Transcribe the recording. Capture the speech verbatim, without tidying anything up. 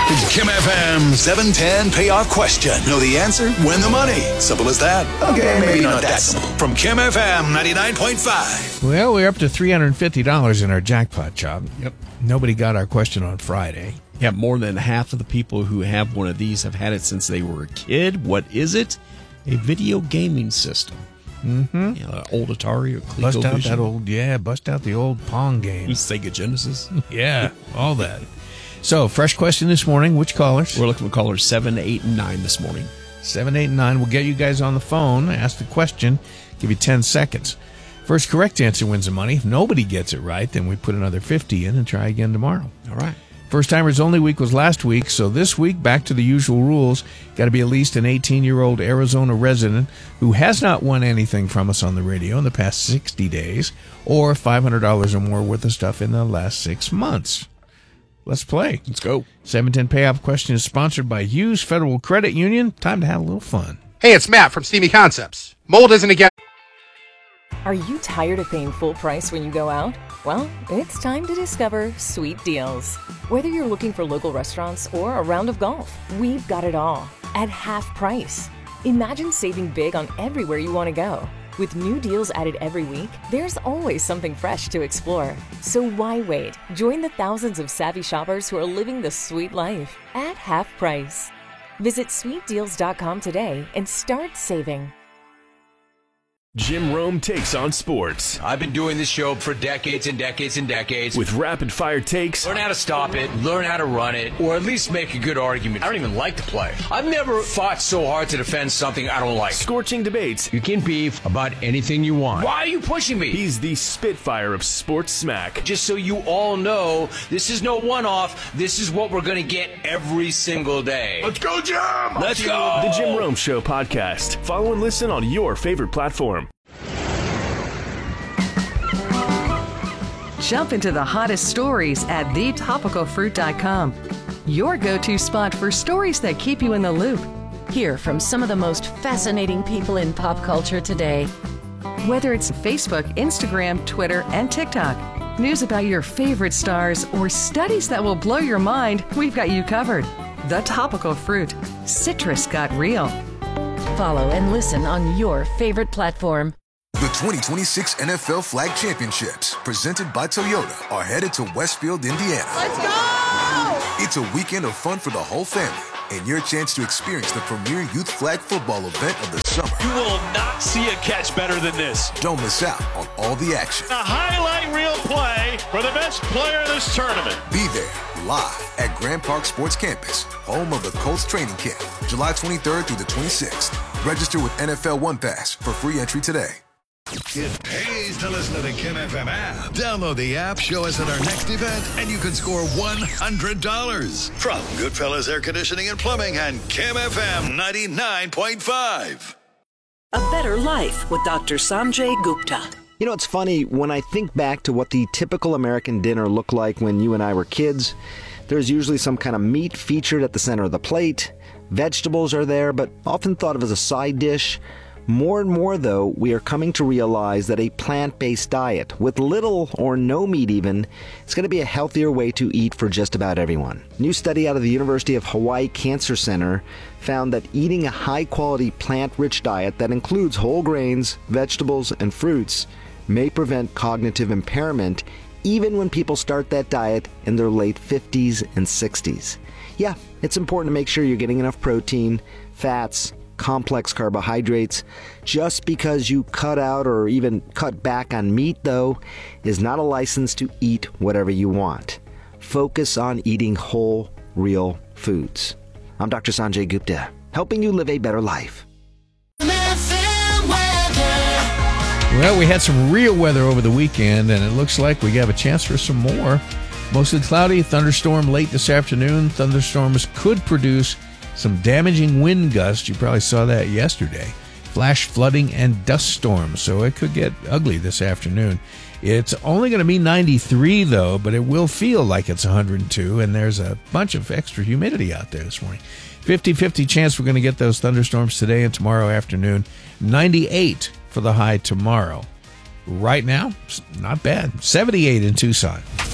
Kim F M seven ten payoff question. Know the answer? Win the money. Simple as that. Okay, maybe not that simple. From Kim F M ninety-nine point five. Well, we're up to three hundred fifty dollars in our jackpot job. Yep. Nobody got our question on Friday. Yeah, more than half of the people who have one of these have had it since they were a kid. What is it? A video gaming system. Mm-hmm. You know, old Atari or ColecoVision. Bust out that old, yeah, bust out the old Pong game. Sega Genesis. Yeah, all that. So, fresh question this morning. Which callers? We're looking for callers seven, eight, and nine this morning. seven, eight, and nine. We'll get you guys on the phone, ask the question, give you ten seconds. First correct answer wins the money. If nobody gets it right, then we put another fifty in and try again tomorrow. All right. First timers only week was last week, so this week, back to the usual rules. Got to be at least an eighteen-year-old Arizona resident who has not won anything from us on the radio in the past sixty days, or five hundred dollars or more worth of stuff in the last six months. Let's play. Let's go. seven ten Payoff Question is sponsored by Hughes Federal Credit Union. Time to have a little fun. Hey, it's Matt from Steamy Concepts. Mold isn't a guess. Are you tired of paying full price when you go out? Well, it's time to discover Sweet Deals. Whether you're looking for local restaurants or a round of golf, we've got it all at half price. Imagine saving big on everywhere you want to go. With new deals added every week, there's always something fresh to explore. So why wait? Join the thousands of savvy shoppers who are living the sweet life at half price. Visit sweet deals dot com today and start saving. Jim Rome takes on sports. I've been doing this show for decades and decades and decades. With rapid-fire takes. Learn how to stop it, learn how to run it, or at least make a good argument. I don't even like to play. I've never fought so hard to defend something I don't like. Scorching debates. You can beef about anything you want. Why are you pushing me? He's the Spitfire of sports smack. Just so you all know, this is no one-off. This is what we're going to get every single day. Let's go, Jim! Let's go! The Jim Rome Show podcast. Follow and listen on your favorite platform. Jump into the hottest stories at the topical fruit dot com. Your go-to spot for stories that keep you in the loop. Hear from some of the most fascinating people in pop culture today. Whether it's Facebook, Instagram, Twitter, and TikTok, news about your favorite stars, or studies that will blow your mind, we've got you covered. The Topical Fruit. Citrus got real. Follow and listen on your favorite platform. The twenty twenty-six N F L Flag Championships, presented by Toyota, are headed to Westfield, Indiana. Let's go! It's a weekend of fun for the whole family, and your chance to experience the premier youth flag football event of the summer. You will not see a catch better than this. Don't miss out on all the action. A highlight reel play for the best player in this tournament. Be there, live at Grand Park Sports Campus, home of the Colts training camp, July twenty-third through the twenty-sixth. Register with N F L One Pass for free entry today. It pays to listen to the Kim F M app. Download the app, show us at our next event, and you can score one hundred dollars. From Goodfellas Air Conditioning and Plumbing and Kim F M ninety-nine point five. A Better Life with Doctor Sanjay Gupta. You know, it's funny, when I think back to what the typical American dinner looked like when you and I were kids, there's usually some kind of meat featured at the center of the plate. Vegetables are there, but often thought of as a side dish. More and more, though, we are coming to realize that a plant-based diet, with little or no meat even, is going to be a healthier way to eat for just about everyone. A new study out of the University of Hawaii Cancer Center found that eating a high-quality plant-rich diet that includes whole grains, vegetables, and fruits may prevent cognitive impairment even when people start that diet in their late fifties and sixties. Yeah, it's important to make sure you're getting enough protein, fats, complex carbohydrates. Just because you cut out or even cut back on meat, though, is not a license to eat whatever you want. Focus on eating whole, real foods. I'm Doctor Sanjay Gupta, helping you live a better life. Well, we had some real weather over the weekend, and it looks like we have a chance for some more. Mostly cloudy, thunderstorm late this afternoon. Thunderstorms could produce some damaging wind gusts. You probably saw that yesterday. Flash flooding and dust storms, so it could get ugly this afternoon. It's only going to be ninety-three, though, but it will feel like it's one hundred two, and there's a bunch of extra humidity out there this morning. fifty-fifty chance we're going to get those thunderstorms today and tomorrow afternoon. ninety-eight for the high tomorrow. Right now, not bad. seventy-eight in Tucson.